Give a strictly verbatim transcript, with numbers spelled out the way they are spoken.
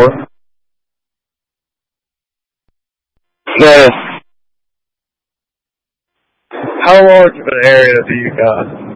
So, how large of an area do you got?